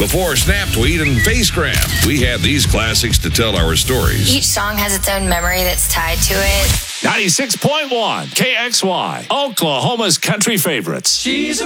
Before Snap Tweet and Face Grab, we had these classics to tell our stories. Each song has its own memory that's tied to it. 96.1 KXY, Oklahoma's country favorites. She's